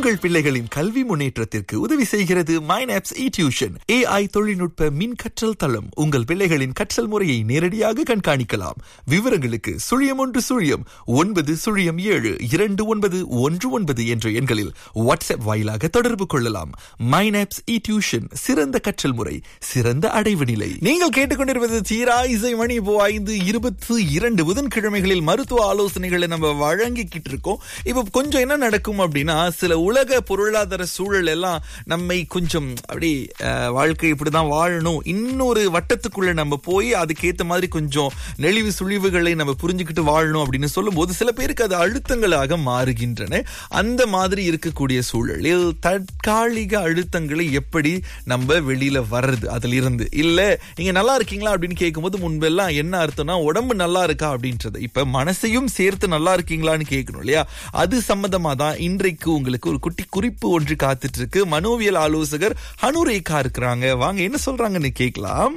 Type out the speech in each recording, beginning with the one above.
உங்கள் பிள்ளைகளின் கல்வி முன்னேற்றத்திற்கு உதவி செய்கிறது மைனாப்ஸ் இ-டியூஷன். AI தொழில்நுட்ப மின் கற்றல் தளம். உங்கள் பிள்ளைகளின் கற்றல் முறையை நேரடியாக கண்காணிக்கலாம். விவரங்களுக்கு 0109072919 என்ற எண்களில் வாட்ஸ்அப் வாயிலாக தொடர்பு கொள்ளலாம். மைனாப்ஸ் இ-டியூஷன், சிறந்த கற்றல் முறை, சிறந்த அடைவு நிலை. நீங்கள் கேட்டுக்கொண்டிருப்பது தீரா இசை. மணி இப்போ 5:22. புதன்கிழமைகளில் மருத்துவ ஆலோசனைகளை நம்ம வழங்கிக்கிட்டு இருக்கோம். இப்போ கொஞ்சம் என்ன நடக்கும் அப்படின்னா, சில உலக பொருளாதார சூழல் எல்லாம் நம்மை கொஞ்சம் அப்படி வாழ்க்கை இப்படிதான் வாழணும், இன்னொரு வட்டத்துக்குள்ள நம்ம போய் அதுக்கேற்ற மாதிரி கொஞ்சம் நெளிவு சுழிவுகளை நம்ம புரிஞ்சுக்கிட்டு வாழணும் அப்படின்னு சொல்லும்போது சில பேருக்கு அது அழுத்தங்களாக மாறுகின்றன. அந்த மாதிரி இருக்கக்கூடிய சூழலில் தற்காலிக அழுத்தங்களை எப்படி நம்ம வெளியில வர்றது, அதுல இருந்து இல்ல நீங்க நல்லா இருக்கீங்களா அப்படின்னு கேட்கும்போது முன்பெல்லாம் என்ன அர்த்தம்னா உடம்பு நல்லா இருக்கா அப்படின்றது. இப்ப மனசையும் சேர்த்து நல்லா இருக்கீங்களான்னு கேட்கணும் இல்லையா? அது சம்பந்தமா தான் இன்றைக்கு உங்களுக்கு ஒரு குட்டி குறிப்பு ஒன்று காத்துட்டு இருக்கு. மனோவியல் ஆலோசகர் ஹனுரேகா இருக்கிறாங்க. வாங்க என்ன சொல்றாங்கன்னு கேட்கலாம்.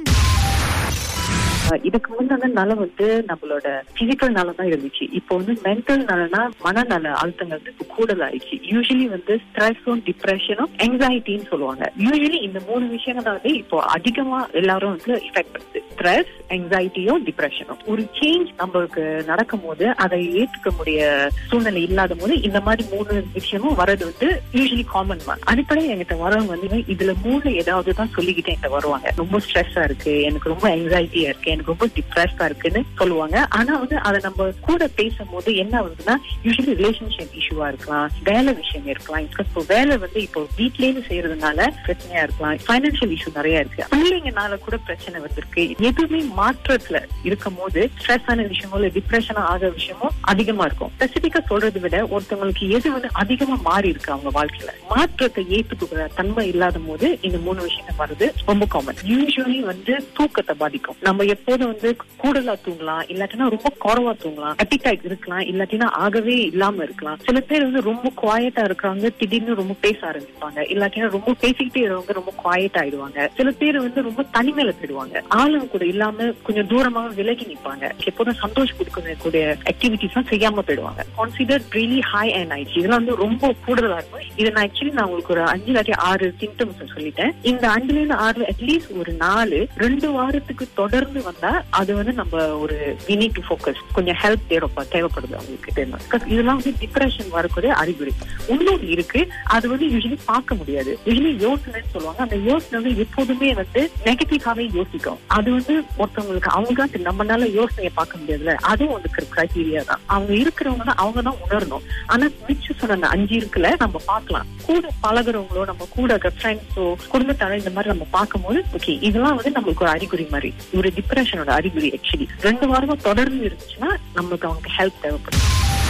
இதுக்கு முன்னாடி நலம் நம்மளோட பிசிக்கல் நலம் தான் இருந்துச்சு. இப்போ மென்டல் நலனா மனநல அழுத்தங்கள் இப்போ கூடுதல் ஆயிடுச்சு. யூஸ்வலி ஸ்ட்ரெஸும் டிப்ரெஷனும் ஆங்ஸைட்டின்னு சொல்லுவாங்க. யூஸ்வலி இந்த 3 விஷயங்கள் தான் இப்போ அதிகமா எல்லாரும் எஃபெக்ட் பண்ணுது. ஸ்ட்ரெஸ், ஆங்ஸைட்டியும் டிப்ரெஷனும். ஒரு சேஞ்ச் நம்மளுக்கு நடக்கும் போது அதை ஏற்றுக்க முடிய சூழ்நிலை இல்லாத போது இந்த மாதிரி 3 விஷயமும் வரது யூஸ்வலி காமன் தான். அடிப்படையில் என்கிட்ட வரவங்க இதுல 3 ஏதாவது தான் சொல்லிக்கிட்டே என்கிட்ட வருவாங்க. ரொம்ப ஸ்ட்ரெஸ்ஸா இருக்கு, எனக்கு ரொம்ப ஆங்ஸைட்டியா இருக்கு, எனக்கு ரொம்ப டிப்ரெஸ்டா இருக்குன்னு சொல்லுவாங்க. ஆனா அதை நம்ம கூட பேசும்போது என்ன ஆகுதுன்னா, யூஸ்வலி ரிலேஷன்ஷிப் இஷ்யூவா இருக்கலாம், வேலை விஷயம் இருக்கலாம். இப்போ வேலை இப்போ வீட்லேயே செய்யறதுனால பிரச்சனையா இருக்கலாம், பைனான்சியல் இஷ்யூ நிறைய இருக்கு, பிள்ளைங்கனால கூட பிரச்சனை வந்திருக்கு. எதுவுமே மாற்றத்துல இருக்கும் போது ஸ்ட்ரெஸ் ஆன விஷயமோ இல்ல டிப்ரெஷன் ஆகிற விஷயமும் அதிகமா இருக்கும். ஸ்பெசிபிக்கா சொல்றதை விட ஒருத்தவங்களுக்கு எது அதிகமா மாறி இருக்கு அவங்க வாழ்க்கையில, மாற்றத்தை ஏற்றுக்கிற தன்மை இல்லாத போது இந்த 3 விஷயங்கள் வருது ரொம்ப காமன். யூஸ்வலி தூக்கத்தை பாதிக்கும். நம்ம எப்போதும் கூடுதலா தூங்கலாம், இல்லாட்டினா ரொம்ப குறைவா தூங்கலாம், அப்பிடைட் இருக்கலாம், இல்லாட்டினா ஆகவே இல்லாம இருக்கலாம். சில பேர் ரொம்ப குவாய்ட்டா இருக்கிறவங்க திடீர்னு ரொம்ப பேச ஆரம்பிப்பாங்க, இல்லாட்டினா ரொம்ப பேசிக்கிட்டே இருவங்க ரொம்ப குவாய்ட் ஆயிடுவாங்க. சில பேர் ரொம்ப தனிமையில போயிடுவாங்க, ஆளுங்க கூட இல்லாம கொஞ்சம் தூரமா விலகி நிற்பாங்க. எப்போதும் சந்தோஷம் கொடுக்கக்கூடிய ஆக்டிவிட்டிஸ் செய்யாம போயிடுவாங்க. கான்சிடர் ரியலி ஹை அண்ட் ஆயிடுச்சு. இதெல்லாம் ரொம்ப கூடுதலா இருக்கும். இதை நான் ஆக்சுவலி நான் உங்களுக்கு ஒரு 5 இல்லாட்டி 6 சிம்டம்ஸ் சொல்லிட்டேன். இந்த 5ல 6 அட்லீஸ்ட் ஒரு 4 2 வாரத்துக்கு தொடர்ந்து வந்தா அது நம்ம ஒரு we need to focus, கொஞ்சம் ஹெல்ப் தேவைப்படுது அவங்களுக்கு. இதெல்லாம் டிப்ரெஷன் வரக்கூடிய அறிகுறி. இன்னொரு இருக்கு, அது யூஸ்வலி பார்க்க முடியாது. யூஸ்வலி யோசனைன்னு சொல்லுவாங்க. அந்த யோசனை எப்போதுமே நெகட்டிவாவே யோசிக்கும். அது ஒருத்தவங்களுக்கு அவங்க நம்மளால யோசனையை பார்க்க முடியாதுல்ல, அதுவும் ஒரு கிரைட்டீரியா தான். அவங்க இருக்கிறவங்க தான் அவங்க தான் உணரணும். ஆனா மிச்சம் சொன்ன 5 இருக்குல்ல நம்ம பார்க்கலாம். கூட பழகுறவங்களோ நம்ம கூட ஃப்ரெண்ட்ஸோ குடும்பத்தாரோ இந்த மாதிரி நம்ம பார்க்கும்போது ஓகே இதெல்லாம் நம்மளுக்கு ஒரு அறிகுறி மாதிரி, ஒரு டிப்ரெஷனோட அறிகுறி. ஆக்சுவலி 2 வாரமா தொடர்ந்து இருந்துச்சுன்னா நம்மளுக்கு அவங்க ஹெல்ப் தேவைப்படும்.